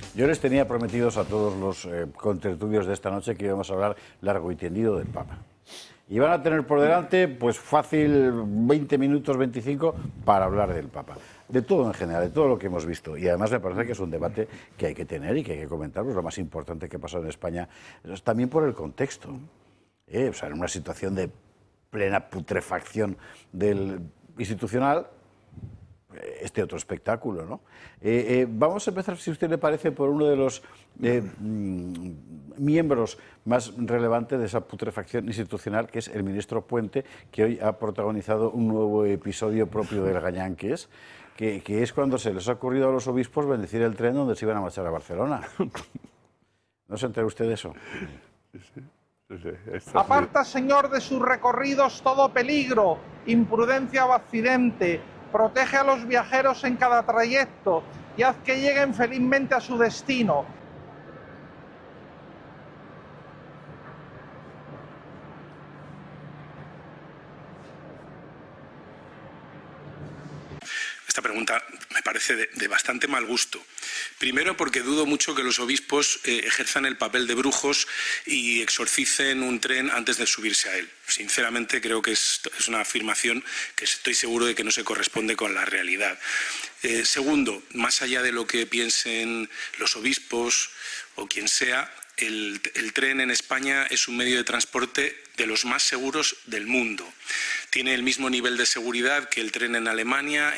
Yo les tenía prometidos a todos los contertulios de esta noche que íbamos a hablar largo y tendido del Papa. Y van a tener por delante, pues fácil, 20 minutos, 25, para hablar del Papa. De todo en general, de todo lo que hemos visto. Y además me parece que es un debate que hay que tener y que hay que comentar, pues lo más importante que ha pasado en España, también por el contexto. O sea, en una situación de plena putrefacción del institucional, este otro espectáculo, ¿no? Vamos a empezar, si a usted le parece, por uno de los miembros más relevantes de esa putrefacción institucional, que es el ministro Puente, que hoy ha protagonizado un nuevo episodio propio del Gañanques, que es cuando se les ha ocurrido a los obispos bendecir el tren donde se iban a marchar a Barcelona. ¿No se entera usted de eso? Aparta, Señor, de sus recorridos todo peligro, imprudencia o accidente. Protege a los viajeros en cada trayecto y haz que lleguen felizmente a su destino. Esta pregunta me parece de bastante mal gusto. Primero, porque dudo mucho que los obispos ejerzan el papel de brujos y exorcicen un tren antes de subirse a él. Sinceramente, creo que es una afirmación que estoy seguro de que no se corresponde con la realidad. Segundo, más allá de lo que piensen los obispos o quien sea, el tren en España es un medio de transporte de los más seguros del mundo. Tiene el mismo nivel de seguridad que el tren en Alemania,